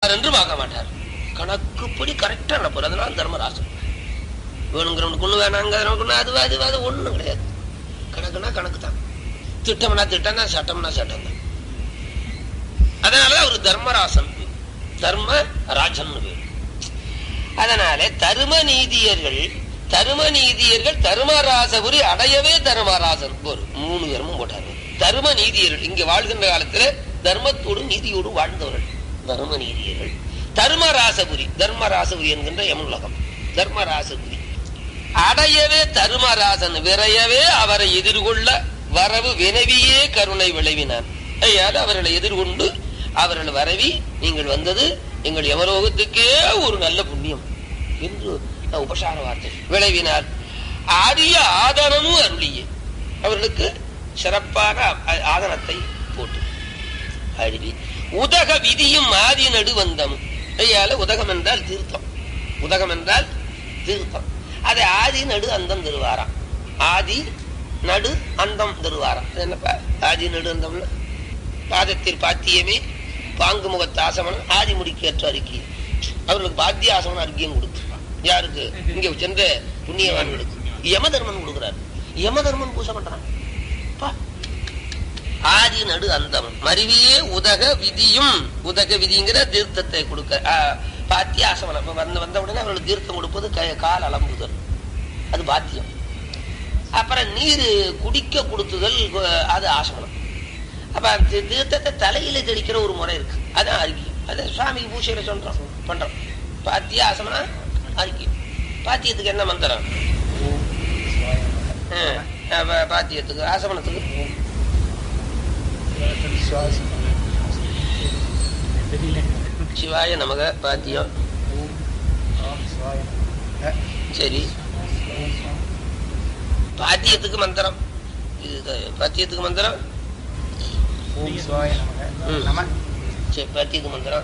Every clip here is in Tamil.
என்று பார்க்க மாட்டார். கணக்குப்படி கரெக்டா நடப்பார். அதனால தர்மராசன். வேணுங்கிறவனுக்கு ஒண்ணு வேணாங்கிறவனுக்கு அது ஒண்ணும் கிடையாது. கணக்குனா கணக்கு தான். திட்டம்னா திட்டம் தான், சட்டம்னா சட்டம் தான். அதனாலதான் அவர் தர்மராசன், தர்மராஜன் பேர். அதனால தருமநீதியர்கள் தருமராசபுரி அடையவே தர்மராசன் ஒரு 3 தர்மம் போட்டார்கள். தருமநீதியர்கள் இங்க வாழ்கின்ற காலத்துல தர்மத்தோடு நீதியோடு வாழ்ந்தவர்கள் தர்மநீதியர்கள். தர்மராசபுரி என்கின்ற யமுலகம் தர்மராசபுரி அடையவே தருமராசன் விரையவே அவரை எதிர்கொள்ள வரவு வினவியே கருணை விளைவினான். ஐயால் அவர்களை எதிர்கொண்டு அவர்கள் வரவி நீங்கள் வந்தது எங்கள் யமலோகத்துக்கே ஒரு நல்ல புண்ணியம் என்று உபசார வார்த்தை விளைவினார். ஆரிய ஆதனமும் அருளியே அவர்களுக்கு சிறப்பான ஆதனத்தை போட்டு அருளி உதக விதியும் ஆதி நடு வந்தமும். ஐயால உதகம் என்றால் தீர்த்தம். அதை ஆதி நடு அந்தம் தருவாராம். ஆதி நடு அந்தம் தருவாராம். என்னப்பா ஆதி நடு அந்தம்னா பாதத்தில் பாத்தியமே பாங்கு முகத்து ஆசமனம் ஆதி முடிக்கேற்ற அறிக்கை. அவர்களுக்கு பாத்திய ஆசமனம் அறிக்கையும் கொடுத்து யாருக்கு இங்க சென்ற புண்ணியவான்களுக்கு யமதர்மன் கொடுக்கிறார். யமதர்மன் பூசை பண்றான். ஆதி நடு அந்தம் மருவியே உதக விதிங்கிற தீர்த்தத்தை கொடுக்க பாத்திய ஆசமனம் வந்த உடனே அவர்களுக்கு தீர்த்தம் கொடுப்பது கால் அலம்புதல், அது பாத்தியம். அப்புறம் நீர் குடிக்க கொடுத்துதல், அது ஆசமனம். அப்ப தீர்த்தத்தை தலையில தெளிக்கிற ஒரு முறை இருக்கு, அதான் அறிக்கையும். அது சுவாமிக்கு பூசையில பண்றோம். பாத்திய ஆசமனம் அறிக்கையும். பாத்தியத்துக்கு என்ன மந்திரம்? பாத்தியத்துக்கு ஆசமனத்துக்கு சிவாய நமக பாத்தியம். சரி, பாத்தியத்துக்கு மந்திரம். பாத்தியத்துக்கு மந்திரம் பாத்தியத்துக்கு மந்திரம்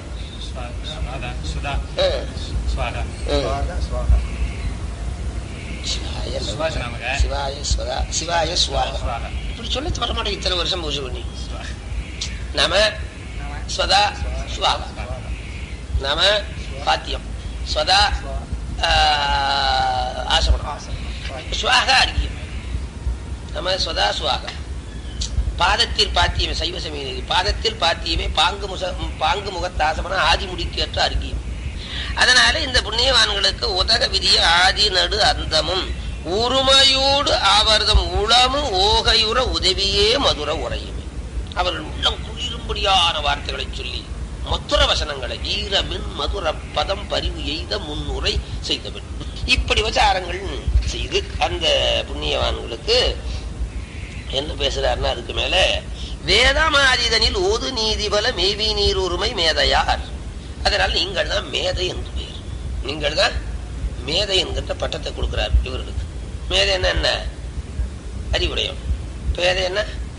சிவாய ஸ்வாகா. இப்படி சொல்ல வர மாட்டேன். இத்தனை வருஷம் பூஜை பண்ணி நம ஸ்வதா ஸ்வாகா, நம பாத்தியம், ஸ்வதா ஆசமனம், ஸ்வாகா அர்க்கியம். நம ஸ்வதா ஸ்வாகா. பாதத்தில் பாத்தியமே சைவ சமய பாதத்தில் பாத்தியமே பாங்கு முகத்தாசமனம் ஆதி முடிக்கேற்ற அர்க்கியம். அதனால இந்த புண்ணியவான்களுக்கு உதக விதிய ஆதி நடு அந்தமும் உரிமையோடு ஆவர்தம் உளமும் ஓகையுற உதவியே மதுர உரையுமே. அவர்கள் உள்ளம் குளிரும்படியான வார்த்தைகளை சொல்லி மதுர வசனங்களை ஈரமின் மதுர பதம் பரிவு எய்த முன்னுரை செய்தவன் இப்படி விசாரங்கள் செய்து அந்த புண்ணியவான்களுக்கு என்ன பேசுறாருன்னா, அதுக்கு மேல வேதமாதிதனில் ஓது நீதிபல மேவி நீர் உரிமை மேதையார். அதனால நீங்கள் தான் மேதை என்று பெயர். நீங்கள் தான் மேதை என்கின்ற பட்டத்தை கொடுக்கிறார் இவர்களுக்கு. மேதை என்ன? அறிவுடையம். பேதை என்ன?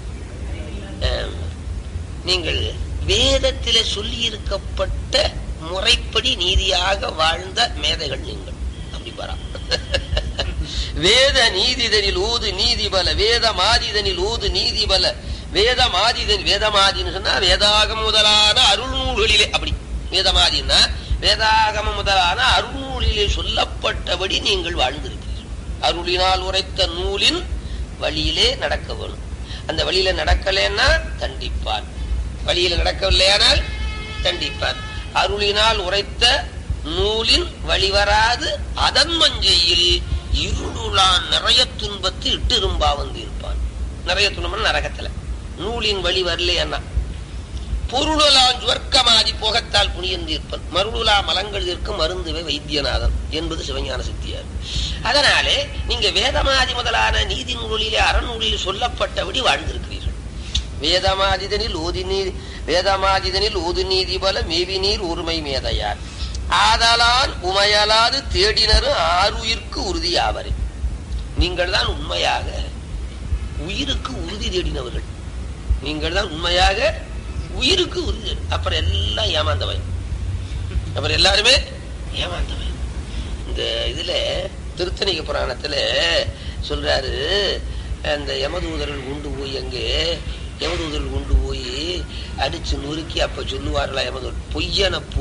நீங்கள் வேதத்திலே சொல்லி இருக்கப்பட்ட முறைப்படி நீதியாக வாழ்ந்த மேதைகள் நீங்கள். அப்படி பாரா. வேத நீதிதனில் ஊது நீதிபல வேதமாதிதனில் ஊது நீதிபல வேதமாதின்னு சொன்னா வேதாகம் முதலான அருள் நூல்களிலே. அப்படி வேதமாதின்னா வேதாகம முதலான அருள்நூலிலே சொல்லப்பட்டபடி நீங்கள் வாழ்ந்திருக்கிறீர்கள். அருளினால் உரைத்த நூலின் வழியிலே நடக்க வேணும். அந்த வழியில நடக்கலைன்னா தண்டிப்பார். வழியில நடக்கவில்லையானால் தண்டிப்பார். அருளினால் உரைத்த நூலின் வழிவராது அதன் மஞ்சையில் இருளான் நிறைய துன்பத்து இட்டு இரும்பா வந்து இருப்பான். நிறைய துன்பம் நரகத்துல. நூலின் வழி வரலையா பொருளான் சுவர்க்கமாதி போகத்தால் புனியந்திருப்பன் மருளா மலங்கள் இருக்கும் மருந்துவே வைத்தியநாதன் என்பது சிவஞான சித்தியார். அதனாலே நீங்க வேதமாதி முதலான நீதி நூலிலே அறநூலில் சொல்லப்பட்டபடி வாழ்ந்திருக்கிறீர்கள். வேதமாதிதனில் ஓது நீதி பல மேவி நீர் ஒருமை மேதையார் ஆதலான் உமையலாது தேடினரும் ஆறுயிர்க்கு உறுதியாவரே. நீங்கள் தான் உண்மையாக உயிருக்கு உறுதி தேடினவர்கள். நீங்கள் தான் உண்மையாக உயிருக்கு உறுதி. அப்புறம் எல்லாம் ஏமாந்தவன். அப்புறம் எல்லாருமே ஏமாந்தவன். இந்த இதுல திருத்தணிக புராணத்துல சொல்றாரு, அந்த யமதூதர்கள் கொண்டு போய் அங்கே யமதூதர்கள் கொண்டு போய் அடிச்சு நொறுக்கி அப்ப சொல்லுவார்களா யமதூதர் பொய்யன போகும்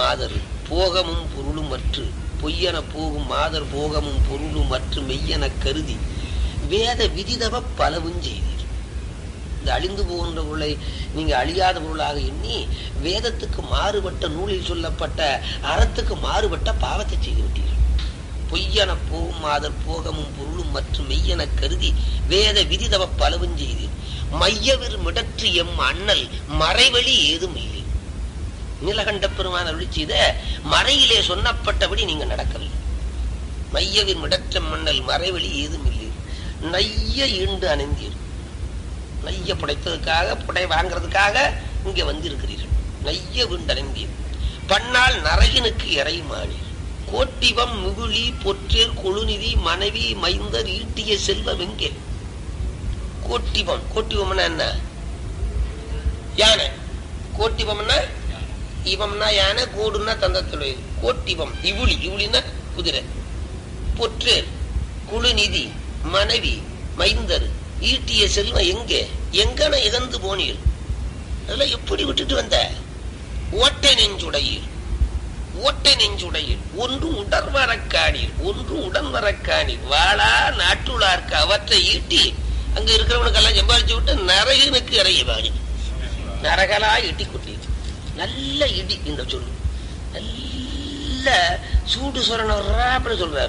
மாதர் போகமும் பொருளும் அற்று பொய்யென போகும் மாதர் போகமும் பொருளும் அற்று மெய்யென கருதி வேத விதிதவ பலவும் செய்தீர். இந்த அழிந்து போகின்ற பொருளை நீங்க அழியாத பொருளாக எண்ணி வேதத்துக்கு மாறுபட்ட நூலில் சொல்லப்பட்ட அறத்துக்கு மாறுபட்ட பாவத்தை செய்து விட்டீர்கள். பொய்யென போகும் மாதர் போகமும் பொருளும் மற்றும் மெய்யென கருதி வேத விதிதவ பலவும் செய்தீர். மையவிர் மிடற்று எம் அண்ணல் மறைவழி ஏதும் இல்லை. நீலகண்ட பெருமான அருளி செய்த மறையிலே சொன்னப்பட்டபடி நீங்க நடக்கவில்லை. மையவிர் மிடற்ற மண்ணல் மறைவழி ஏதும் இல்லை. நைய ஈண்டு அணைந்தீர். நைய புடைத்ததுக்காக புடை வாங்கிறதுக்காக இங்க வந்திருக்கிறீர்கள். நைய வீண்டு அணைந்தீர். பன்னால் நரகினுக்கு இறைமானீர். கோட்டிவம் முகுழி பொற்றேர் கொழுநிதி மனைவி மைந்தர் ஈட்டிய செல்வம் எங்கே? கோட்டிவம், கோட்டிவம்னா என்ன? யானை. கோட்டிவம்னா இவம்னா யானை, கோடுன்னா தந்தத்துடைய. கோட்டிவம் இவுளி, இவுளின்னா குதிரை. பொற்றேர் குழுநிதி மனைவி மைந்தர் ஈட்டிய செல்வம் எங்கே? எங்கன இகந்து போனீர்? அதெல்லாம் எப்படி விட்டுட்டு வந்த? ஓட்டை நெஞ்சுடையீர். ஓட்டை நெஞ்சுடையீர். ஒன்றும் உடன்வரக்கானீர். ஒன்றும் உடன்வரக்கானீர். வாழா நாட்டுள்ளார்க்கு அவற்றை ஈட்டி அங்க இருக்கிறவனுக்கெல்லாம் சம்பாதிச்சு விட்டு நரகனுக்கு இறையவாணி. நரகலா ஈட்டி கொட்டீர். நல்ல இடி இந்த சொல்லு. நல்ல சூடு சொரணி சொல்றாரு.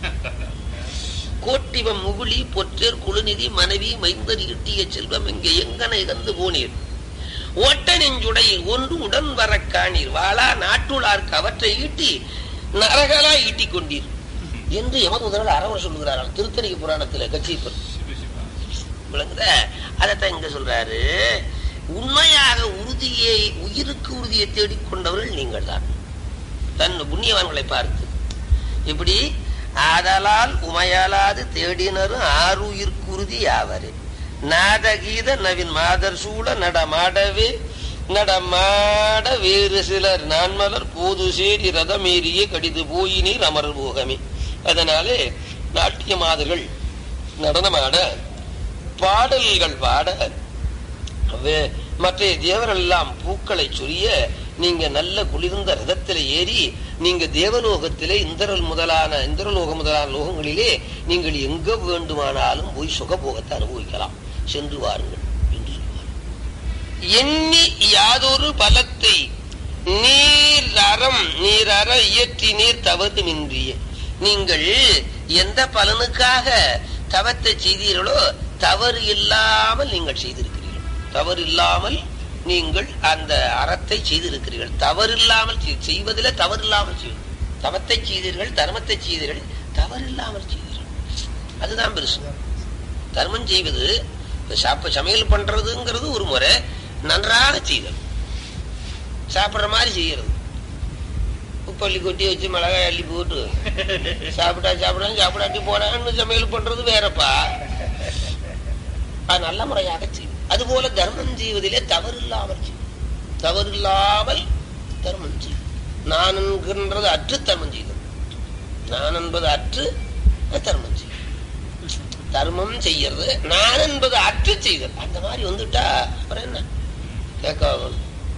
கோட்டிவம் முகுழி பொற்றேர் குழுநிதி மனைவி மைந்தர் ஈட்டிய செல்வம் இங்கே எங்கன இகந்து போனீர்? ஓட்ட நெஞ்சுடையில் ஒன்று உடன் வர காணீர். வாழா நாட்டுள்ளார்க்கு அவற்றை ஈட்டி நரகலா ஈட்டி கொண்டீர் என்று யமதூதர்கள் அறவர் சொல்லுகிறார்கள் திருத்தணிக புராணத்துல. கட்சிப்பர் விளங்குற அதைத்தான் இங்க சொல்றாரு. உண்மையாக உறுதியை உயிருக்கு உறுதியை தேடிக்கொண்டவர்கள் நீங்கள் தான். தன் புண்ணியவான்களை பார்த்து எப்படி ஆதலால் உமையாலாது தேடினரும் ஆறுயிர்க்கு உறுதி யாவரு நாதகீத நவின் மாதர் சூழ நடமாடவே நடமாட வேறு சிலர் நான்மலர் போது சேரி ரதமேறியே கடிது போயினீர் அமர் போகமே. அதனாலே நாட்டிய மாதர்கள் நடனமாட பாடல்கள் பாட மற்ற தேவர்கள் எல்லாம் பூக்களை சொரிய நீங்க நல்ல குளிர்ந்த ரதத்திலே ஏறி நீங்க தேவலோகத்திலே இந்திரலோக முதலான லோகங்களிலே நீங்கள் எங்க வேண்டுமானாலும் போய் சுகபோகத்தை அனுபவிக்கலாம். சென்று வாருங்கள் என்று சொல்வார். எண்ணி யாதொரு பலத்தை நீர் அற இயற்றி நீர் தவறுமின்றிய. நீங்கள் எந்த பலனுக்காக தவத்தை செய்தீர்களோ தவறு இல்லாமல் நீங்கள் செய்திருக்கிறீர்கள். தவறு இல்லாமல் நீங்கள் அந்த அறத்தை செய்திருக்கிறீர்கள். தவறில்லாமல் செய்வதில் தவறில்லாமல் செய்வது. தவத்தை செய்தீர்கள், தர்மத்தை செய்தீர்கள், தவறில்லாமல் செய்தீர்கள். அதுதான் பெருசு. தர்மம் செய்வது சமையல் பண்றதுங்கிறது ஒரு முறை, நன்றாக செய்தல் சாப்பிட்ற மாதிரி செய்யறது. உப்பள்ளி கொட்டி வச்சு மிளகாய் அள்ளி போட்டு சாப்பிடாட்டி போனான்னு சமையல் பண்றது வேறப்பா. அது நல்ல முறையாக செய்யும். அதுபோல தர்மம் செய்வதிலே தவறில்லாமல் செய்யும். தவறில்லாமல் தர்மம் செய்யும். நான் என்கின்றது அற்று தர்மம் செய்தல். நான் என்பது அற்று தர்மம் செய்யும். தர்மம் செய்யறது நான் என்பது அற்று செய்தல். அந்த மாதிரி வந்துட்டா அப்புறம் என்ன கேட்க.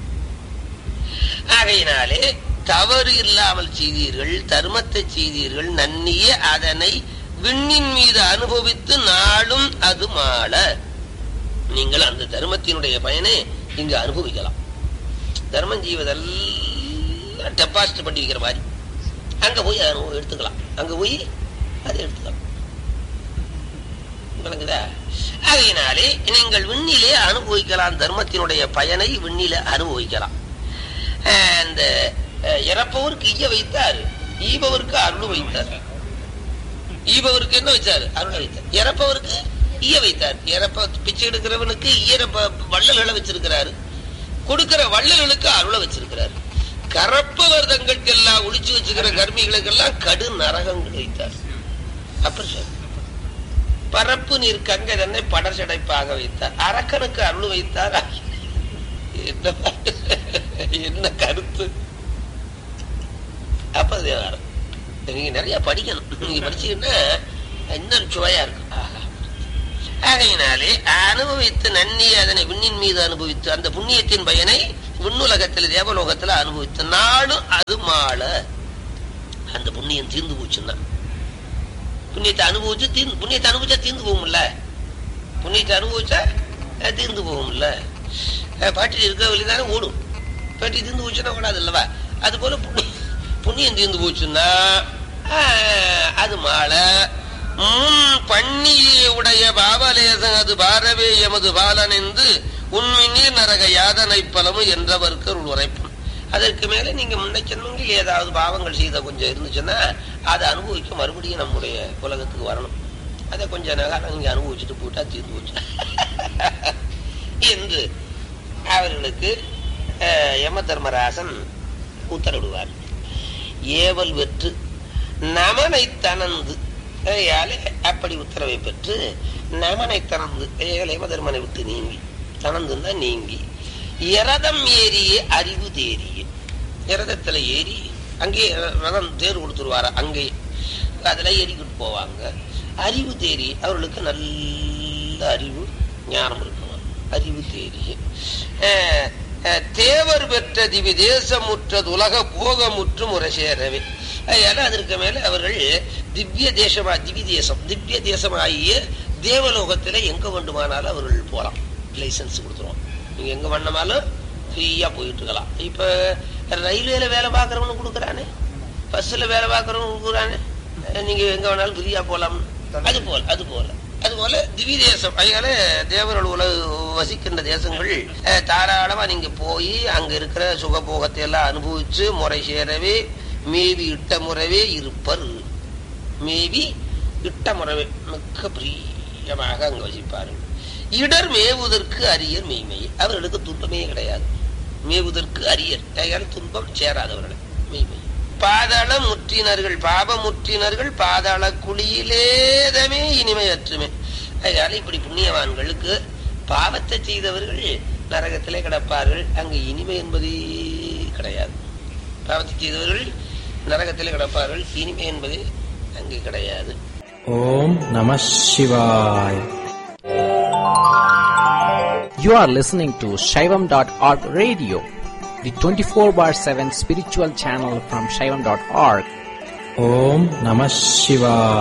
ஆகையினாலே தவறு இல்லாமல் செய்தீர்கள், தர்மத்தை செய்தீர்கள், நன்னிய அதனை விண்ணின் மீது அனுபவித்து நாளும் அது மாள. நீங்கள் அந்த தர்மத்தினுடைய பயனை இங்கு அனுபவிக்கலாம். தர்மம் செய்வதெல்லாம் டெபாசிட் பண்ணி வைக்கிற மாதிரி அங்க போய் எடுத்துக்கலாம். அங்க போய் அதை எடுத்துக்கலாம். ஆகையினாலே நீங்கள் விண்ணிலே அனுபவிக்கலாம். தர்மத்தினுடைய பயனை விண்ணிலே அனுபவிக்கலாம். அந்த இறப்பவருக்கு ஈய வைத்தார், ஈபவருக்கு அருள் வைத்தார். ஈபவருக்கு என்ன வச்சாரு? அருளை வைத்தார். இறப்பவருக்கு ஈய வைத்தார். இறப்ப பிச்சை எடுக்கிறவனுக்கு ஈரப்ப வள்ளல்களை வச்சிருக்கிறாரு. கொடுக்கிற வள்ளல்களுக்கு அருளை வச்சிருக்கிறாரு. கரப்பவர் தங்களுக்கெல்லாம் ஒளிச்சு வச்சுக்கிற கர்மிகளுக்கெல்லாம் கடு நரகங்கள் வைத்தார். அப்புறம் பரப்பு நீர் கங்கை தன்னை படர்ச்சடைப்பாக வைத்தார். அரக்கனுக்கு அருள் வைத்தார். என்ன கருத்து? அப்ப நீங்க நிறைய படிக்கணும். நீங்க படிச்சீங்கன்னா இன்னொரு சுவையா இருக்கும். ஆகையினாலே அனுபவித்து நன்னி அதனை விண்ணின் மீது அனுபவித்து அந்த புண்ணியத்தின் பயனை விண்ணுலகத்தில் தேவலோகத்தில் அனுபவித்து நாளும் அது மாள அந்த புண்ணியம் தீர்ந்து போச்சுன்னா, புண்ணியத்தை அனுபவிச்சு புண்ணியத்தை அனுபவிச்சா தீர்ந்து போகும்ல, புண்ணியத்தை அனுபவிச்சா தீர்ந்து போகும்ல. பாட்டில் இருக்க வழிதானே ஓடும், பாட்டி தீர்ந்து போச்சுன்னா ஓடாது இல்லவா? அது போல புண்ணியம் தீர்ந்து போச்சுன்னா அது மாள பண்ணியே உடைய பாவலேசன் அது பாரவே எமது பாலனென்று உண்மைநீர் நரக யாதனை பலமும் என்றவருக்கு உரைப்பும். அதற்கு மேல நீங்க முன்ன ஜென்மங்களில் ஏதாவது பாவங்கள் செய்த கொஞ்சம் இருந்துச்சுன்னா அதை அனுபவிக்க மறுபடியும் நம்முடைய உலகத்துக்கு வரணும். அதை கொஞ்ச நேரம் நீங்க அனுபவிச்சுட்டு போட்டா தீர்ந்து போச்சு என்று அவர்களுக்கு யம தர்மராசன் உத்தரவிடுவார். ஏவல் பெற்று நமனை தனந்து அப்படி உத்தரவை பெற்று நமனை தனந்து யம தர்மனை விட்டு நீங்கி, தனந்துன்னா நீங்கி, இரதம் ஏறிய அறிவு தேறிய, இரதத்துல ஏறி அங்கே ரதம் தேர் கொடுத்துருவார, அங்கே அதுல ஏறிக்கிட்டு போவாங்க. அறிவு தேறி அவர்களுக்கு நல்ல அறிவு ஞானம் இருக்கணும். அறிவு தேறிய தேவர் பெற்ற திவி தேசமுற்றது உலக போகமுற்று முறை சேரவே. அதற்கு மேல அவர்கள் திவ்ய தேசமா திவ்ய தேசமாகிய தேவலோகத்தில எங்க வேண்டுமானாலும் அவர்கள் போலாம். லைசன்ஸ் கொடுத்துருவோம், நீங்க எங்க வேணுமாலும் ஃப்ரீயா போயிட்டு இருக்கலாம். இப்ப ரயில்வேல வேலை பார்க்கறவனு கொடுக்குறானே, பஸ்ல வேலை பார்க்கறவனு கொடுக்குறானே, நீங்க எங்க வேணாலும் ஃப்ரீயா போலாம். அது போல திவ்ய தேசம். அதனால தேவர்கள் வசிக்கின்ற தேசங்கள் தாராளமா நீங்க போய் அங்க இருக்கிற சுகபோகத்தை எல்லாம் அனுபவிச்சு முறை சேரவே மேவி இட்ட முறவே இருப்பர். மேவி இட்ட முறவே மிக்க பிரியமாக அங்க வசிப்பார்கள். இடர் மேவுதற்கு அரியர் மெய்மையை, அவர்களுக்கு துன்பமே கிடையாது. மேவுதற்கு அரியர், அதனால துன்பம் சேராதவர்கள் மெய்மை. பாதாள முற்றினர்கள் பாபமுற்றினர்கள் பாதாள குழியிலேதமே இனிமையற்றுமே. அதனால இப்படி புண்ணியவான்களுக்கு பாவத்தை செய்தவர்கள் நரகத்திலே கிடப்பார்கள், அங்கு இனிமை என்பதே கிடையாது. பாவத்தை செய்தவர்கள் நரகத்திலே கிடப்பார்கள், இனிமை என்பதே அங்கு கிடையாது. ஓம் நம சிவாய். You are listening to Shaivam.org radio, the 24/7 spiritual channel from Shaivam.org. Om Namah Shivaya.